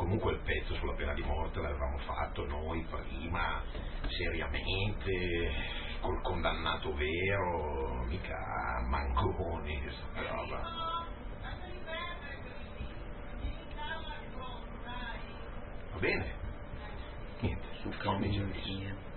comunque il pezzo sulla pena di morte l'avevamo fatto noi prima, seriamente, col condannato vero, mica Mangoni, questa roba. Va bene, niente, su comici.